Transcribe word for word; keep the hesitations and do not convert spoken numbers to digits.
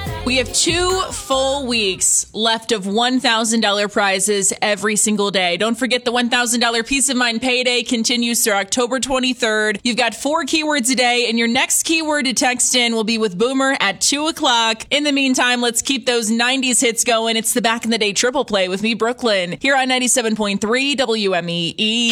We have two full weeks left of one thousand dollars prizes every single day. Don't forget the one thousand dollars Peace of Mind Payday continues through October twenty-third. You've got four keywords a day, and your next keyword to text in will be with Boomer at two o'clock. In the meantime, let's keep those nineties hits going. It's the Back in the Day Triple Play with me, Brooklyn, here on ninety-seven point three W M E E.